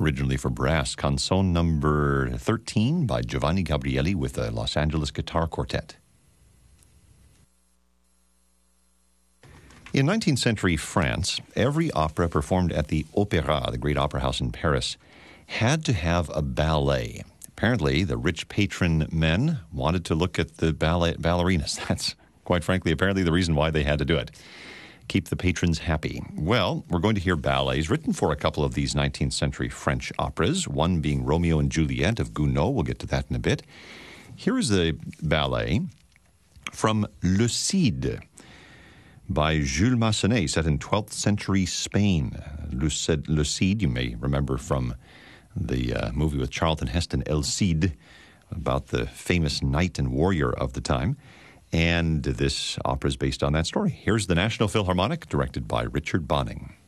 originally for brass, Canzone number 13 by Giovanni Gabrieli with the Los Angeles Guitar Quartet. In 19th century France, every opera performed at the Opéra, the great opera house in Paris, had to have a ballet. Apparently, the rich patron men wanted to look at the ballerinas. That's, quite frankly, apparently the reason why they had to do it. Keep the patrons happy. Well, we're going to hear ballets written for a couple of these 19th century French operas, one being Romeo and Juliet of Gounod. We'll get to that in a bit. Here is the ballet from Le Cid by Jules Massenet, set in 12th century Spain. Le Cid, you may remember from the movie with Charlton Heston, El Cid, about the famous knight and warrior of the time. And this opera is based on that story. Here's the National Philharmonic, directed by Richard Bonning.